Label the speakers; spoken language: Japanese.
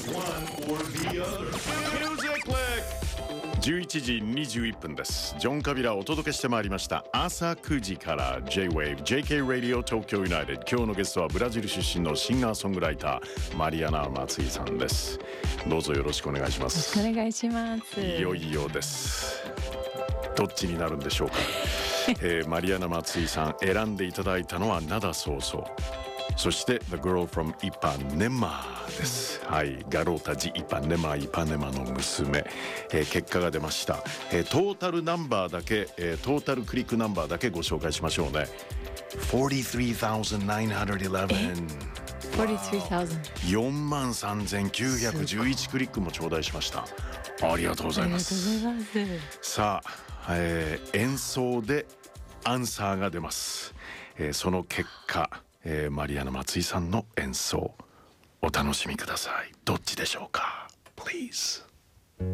Speaker 1: One or the other. Music Click。11時21分です。ジョン・カビラお届けしてまいりました朝9時から J-Wave JK Radio 東京ユナイテッド。今日のゲストはブラジル出身のシンガーソングライターマリアナ・松井さんです。どうぞよろしくお願いします。
Speaker 2: よろしくお願いします。
Speaker 1: いよいよです。どっちになるんでしょうか。マリアナ・松井さん選んでいただいたのは灘そうそう、そして The Girl from Ipanema です。はい、ガロータジ・イパネマの娘、結果が出ました。トータルナンバーだけ、トータルクリックナンバーだけご紹介しましょうね。43,911 43,911クリックも頂戴しました。ありがとうございます。さあ、演奏でアンサーが出ます。その結果、マリアナ・松井さんの演奏お楽しみください。どっちでしょうか Please。